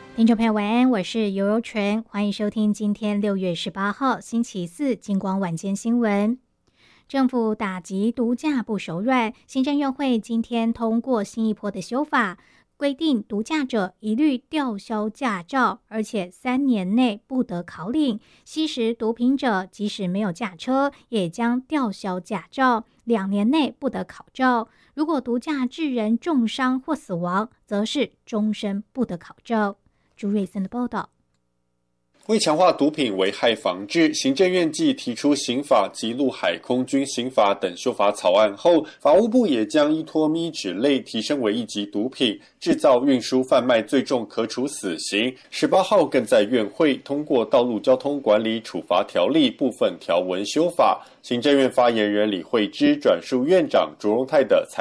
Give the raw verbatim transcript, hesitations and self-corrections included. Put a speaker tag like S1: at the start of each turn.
S1: 听众朋友晚安，我是尤柔纯，欢迎收听今天六月十八号星期四金光晚间新闻。政府打击毒驾不手软，行政院会今天通过新一波的修法，规定毒驾者一律吊销驾照，而且三年内不得考领。吸食毒品者即使没有驾车，也将吊销驾照，两年内不得考照。如果毒驾致人重伤或死亡，则是终身不得考照。朱瑞森的报道。
S2: 为强化毒品危害防治，行政院继提出刑法及陆海空军刑法等修法草案后，法务部也将依托咪酯类提升为一级毒品，制造、运输、贩卖最重可处死刑。十八号更在院会通过《道路交通管理处罚条例》部分条文修法。行政院发言人李惠芝转述院长卓荣泰的财